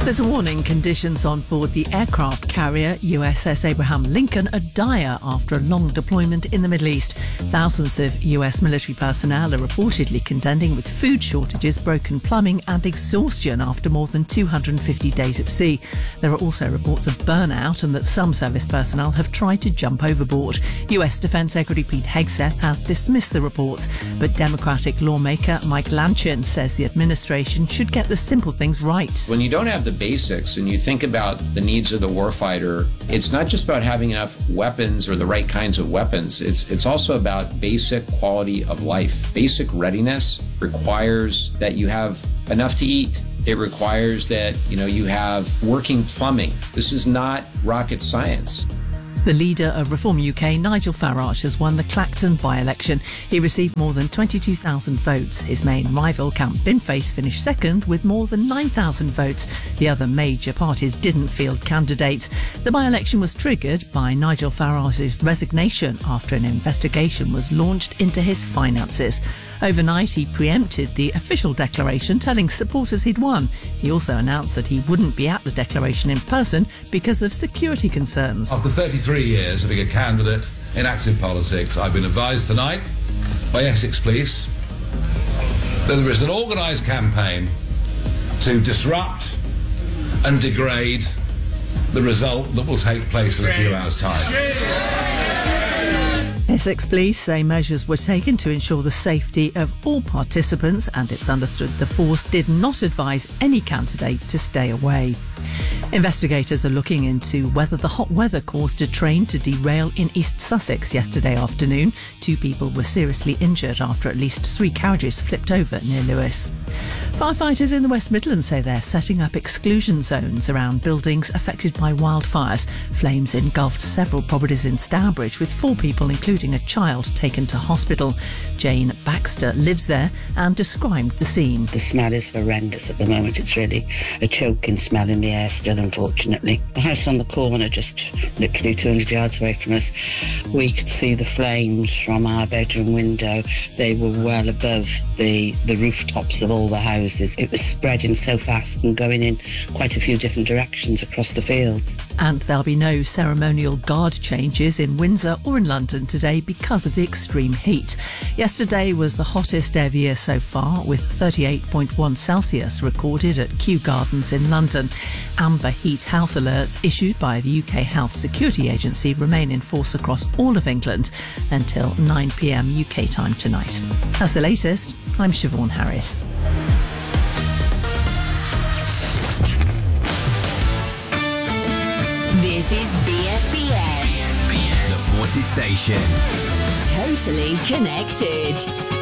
There's a warning. Conditions on board the aircraft carrier USS Abraham Lincoln are dire after a long deployment in the Middle East. Thousands of US military personnel are reportedly contending with food shortages, broken plumbing and exhaustion after more than 250 days at sea. There are also reports of burnout and that some service personnel have tried to jump overboard. US Defence Secretary Pete Hegseth has dismissed the reports, but Democratic lawmaker Mike Lanchin says the administration should get the simple things right. When you don't have the basics and you think about the needs of the warfighter, it's not just about having enough weapons or the right kinds of weapons. It's also about basic quality of life. Basic readiness requires that you have enough to eat. It requires that, you have working plumbing. This is not rocket science. The leader of Reform UK, Nigel Farage, has won the Clacton by-election. He received more than 22,000 votes. His main rival, Camp Binface, finished second with more than 9,000 votes. The other major parties didn't field candidates. The by-election was triggered by Nigel Farage's resignation after an investigation was launched into his finances. Overnight, he preempted the official declaration, telling supporters he'd won. He also announced that he wouldn't be at the declaration in person because of security concerns. After 33 years of being a candidate in active politics, I've been advised tonight by Essex Police that there is an organised campaign to disrupt and degrade the result that will take place in a few hours' time. Essex Police say measures were taken to ensure the safety of all participants, and it's understood the force did not advise any candidate to stay away. Investigators are looking into whether the hot weather caused a train to derail in East Sussex yesterday afternoon. 2 people were seriously injured after at least 3 carriages flipped over near Lewes. Firefighters in the West Midlands say they're setting up exclusion zones around buildings affected by wildfires. Flames engulfed several properties in Stourbridge, with 4 people, including a child, taken to hospital. Jane Baxter lives there and described the scene. The smell is horrendous at the moment. It's really a choking smell in the air still, unfortunately. The house on the corner, just literally 200 yards away from us, we could see the flames from our bedroom window. They were well above the rooftops of all the houses. It was spreading so fast and going in quite a few different directions across the fields. And there'll be no ceremonial guard changes in Windsor or in London today because of the extreme heat. Yesterday was the hottest day of the year so far, with 38.1 Celsius recorded at Kew Gardens in London. Amber heat health alerts issued by the UK Health Security Agency remain in force across all of England until 9 p.m. UK time tonight. That's the latest. I'm Siobhan Harris. This is BFBS. The Forces Station. Totally connected.